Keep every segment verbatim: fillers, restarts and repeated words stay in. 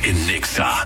en Nexa.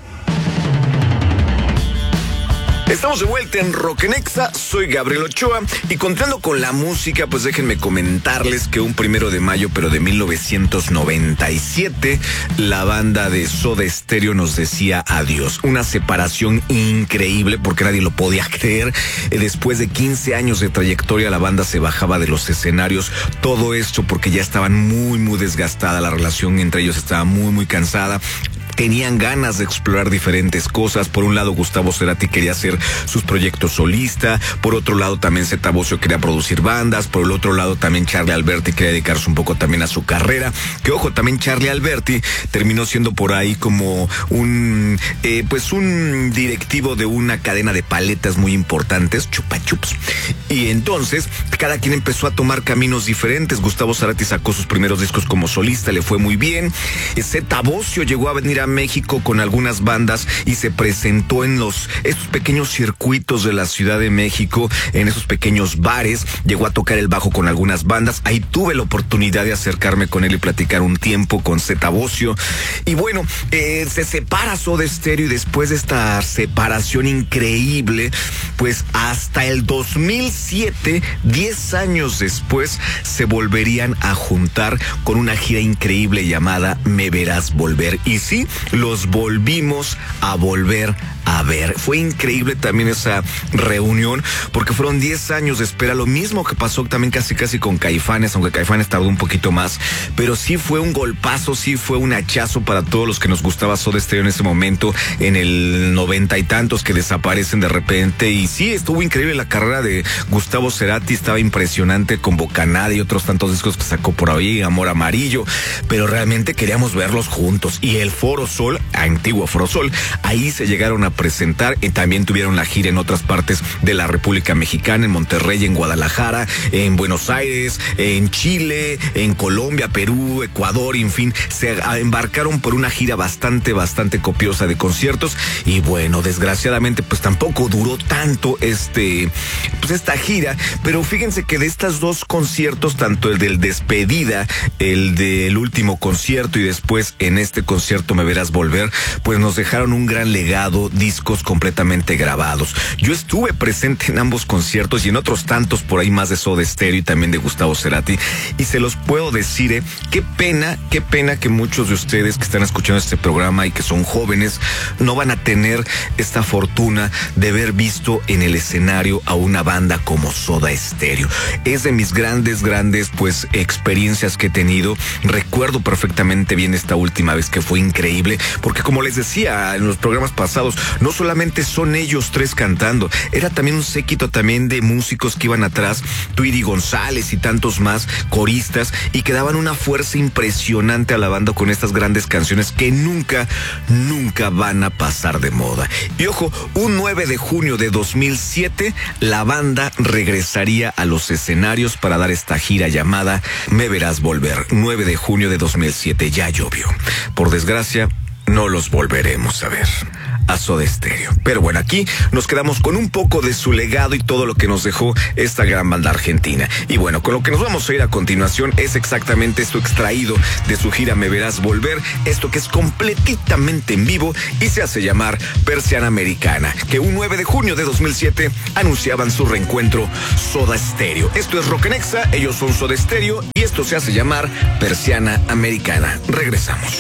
Estamos de vuelta en Rock en Nexa, soy Gabriel Ochoa y contando con la música, pues déjenme comentarles que un primero de mayo, pero de mil novecientos noventa y siete, la banda de Soda Stereo nos decía adiós. Una separación increíble porque nadie lo podía creer. Después de quince años de trayectoria, la banda se bajaba de los escenarios. Todo esto porque ya estaban muy, muy desgastada. La relación entre ellos estaba muy, muy cansada. Tenían ganas de explorar diferentes cosas. Por un lado, Gustavo Cerati quería hacer sus proyectos solista. Por otro lado, también Zeta Bosio quería producir bandas. Por el otro lado, también Charlie Alberti quería dedicarse un poco también a su carrera. Que ojo, también Charlie Alberti terminó siendo por ahí como un, eh, pues un directivo de una cadena de paletas muy importantes, Chupa Chups. Y entonces, cada quien empezó a tomar caminos diferentes. Gustavo Cerati sacó sus primeros discos como solista, le fue muy bien. Zeta Bosio llegó a venir a México con algunas bandas y se presentó en los estos pequeños circuitos de la Ciudad de México, en esos pequeños bares. Llegó a tocar el bajo con algunas bandas. Ahí tuve la oportunidad de acercarme con él y platicar un tiempo con Zeta Bosio. Y bueno, eh, se separa Soda Stereo y después de esta separación increíble, pues hasta el dos mil siete, diez años después, se volverían a juntar con una gira increíble llamada Me Verás Volver. Y sí, los volvimos a volver a ver. Fue increíble también esa reunión porque fueron diez años de espera, lo mismo que pasó también casi casi con Caifanes, aunque Caifanes tardó un poquito más, pero sí fue un golpazo, sí fue un hachazo para todos los que nos gustaba Soda Stereo en ese momento, en el noventa y tantos, que desaparecen de repente. Y sí, estuvo increíble la carrera de Gustavo Cerati, estaba impresionante con Bocanada y otros tantos discos que sacó por ahí, Amor Amarillo, pero realmente queríamos verlos juntos. Y el Foro Sol, antiguo Foro Sol, ahí se llegaron a presentar y también tuvieron la gira en otras partes de la República Mexicana, en Monterrey, en Guadalajara, en Buenos Aires, en Chile, en Colombia, Perú, Ecuador, en fin, se embarcaron por una gira bastante, bastante copiosa de conciertos. Y bueno, desgraciadamente pues tampoco duró tanto este, pues esta gira, pero fíjense que de estos dos conciertos, tanto el del despedida, el del último concierto y después en este concierto Me Verás Volver, pues nos dejaron un gran legado, discos completamente grabados. Yo estuve presente en ambos conciertos y en otros tantos por ahí más de Soda Stereo y también de Gustavo Cerati, y se los puedo decir, eh, qué pena, qué pena que muchos de ustedes que están escuchando este programa y que son jóvenes no van a tener esta fortuna de haber visto en el escenario a una banda como Soda Stereo. Es de mis grandes, grandes pues experiencias que he tenido. Recuerdo perfectamente bien esta última vez que fue increíble, porque como les decía en los programas pasados, no solamente son ellos tres cantando, era también un séquito también de músicos que iban atrás, Tweety González y tantos más, coristas, y que daban una fuerza impresionante a la banda con estas grandes canciones que nunca, nunca van a pasar de moda. Y ojo, un nueve de junio de dos mil siete, la banda regresaría a los escenarios para dar esta gira llamada Me Verás Volver. nueve de junio de dos mil siete, ya llovió. Por desgracia, no los volveremos a ver a Soda Stereo. Pero bueno, aquí nos quedamos con un poco de su legado y todo lo que nos dejó esta gran banda argentina. Y bueno, con lo que nos vamos a ir a continuación es exactamente esto extraído de su gira Me Verás Volver, esto que es completamente en vivo y se hace llamar Persiana Americana, que un nueve de junio de dos mil siete anunciaban su reencuentro Soda Stereo. Esto es Rock en Nexa, ellos son Soda Stereo y esto se hace llamar Persiana Americana. Regresamos.